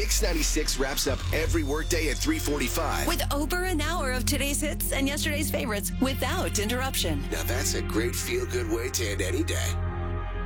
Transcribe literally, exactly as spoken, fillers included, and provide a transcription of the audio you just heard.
Mix ninety-six wraps up every workday at three forty-five. With over an hour of today's hits and yesterday's favorites without interruption. Now that's a great feel-good way to end any day.